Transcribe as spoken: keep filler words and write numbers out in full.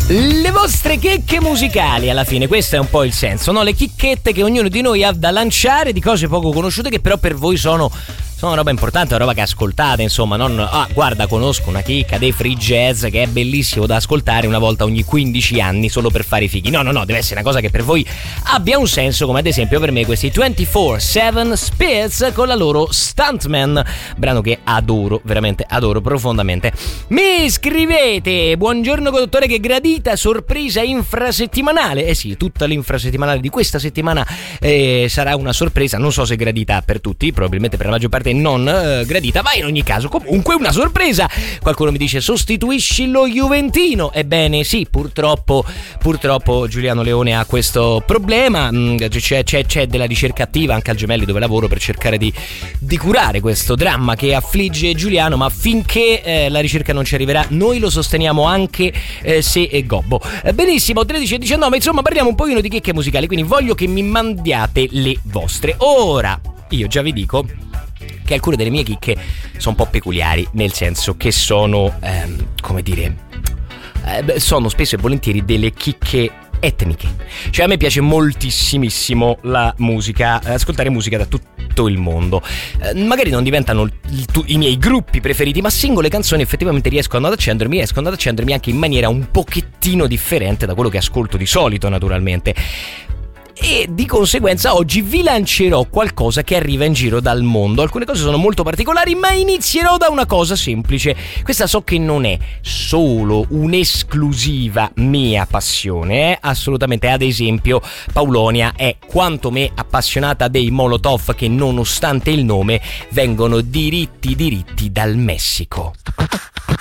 Le vostre chicche musicali, alla fine, questo è un po' il senso, no? Le chicchette che ognuno di noi ha da lanciare di cose poco conosciute che però per voi sono sono roba importante, una roba che ascoltate, insomma, non ah, guarda, conosco una chicca dei free jazz che è bellissimo da ascoltare una volta ogni quindici anni solo per fare i fighi. No, no, no, deve essere una cosa che per voi abbia un senso, come ad esempio per me questi ventiquattro sette Spirits con la loro Stuntman, brano che adoro, veramente adoro profondamente. Mi scrivete: buongiorno conduttore, che gradita sorpresa infrasettimanale. Eh sì, tutta l'infrasettimanale di questa settimana eh, sarà una sorpresa, non so se gradita per tutti, probabilmente per la maggior parte non eh, gradita, ma in ogni caso comunque una sorpresa. Qualcuno mi dice: sostituisci lo Juventino. Ebbene sì, purtroppo purtroppo Giuliano Leone ha questo problema. C'è, c'è, c'è della ricerca attiva anche al Gemelli dove lavoro per cercare di, di curare questo dramma che affligge Giuliano, ma finché eh, la ricerca non ci arriverà noi lo sosteniamo anche eh, se è gobbo. Eh, benissimo, tredici e diciannove, insomma parliamo un pochino di chicche musicali, quindi voglio che mi mandiate le vostre. Ora, io già vi dico che alcune delle mie chicche sono un po' peculiari, nel senso che sono, ehm, come dire, eh, sono spesso e volentieri delle chicche etniche. Cioè a me piace moltissimissimo la musica, ascoltare musica da tutto il mondo. Eh, magari non diventano il, tu, i miei gruppi preferiti, ma singole canzoni effettivamente riescono ad accendermi, riescono ad accendermi anche in maniera un pochettino differente da quello che ascolto di solito, naturalmente. E di conseguenza oggi vi lancerò qualcosa che arriva in giro dal mondo. Alcune cose sono molto particolari, ma inizierò da una cosa semplice. Questa so che non è solo un'esclusiva mia passione, eh? Assolutamente. Ad esempio, Paulonia è quanto me appassionata dei Molotov, che nonostante il nome vengono diritti diritti dal Messico.